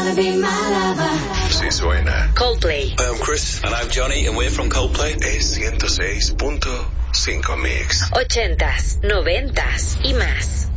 Sí suena. Coldplay. Hi, I'm Chris. And I'm Johnny, and we're from Coldplay. Es 106.5 Mix. 80s, 90s y más.